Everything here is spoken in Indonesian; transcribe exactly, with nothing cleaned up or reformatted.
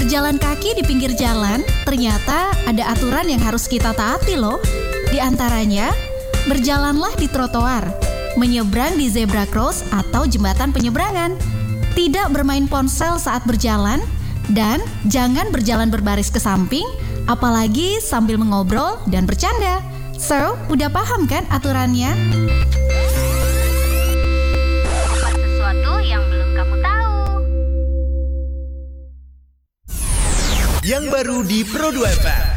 Berjalan kaki di pinggir jalan ternyata ada aturan yang harus kita taati loh. Di antaranya, berjalanlah di trotoar, menyeberang di zebra cross atau jembatan penyeberangan, tidak bermain ponsel saat berjalan, dan jangan berjalan berbaris ke samping, apalagi sambil mengobrol dan bercanda. So, udah paham kan aturannya? Sesuatu yang belum kamu tahu. Yang baru di Pro dua F M.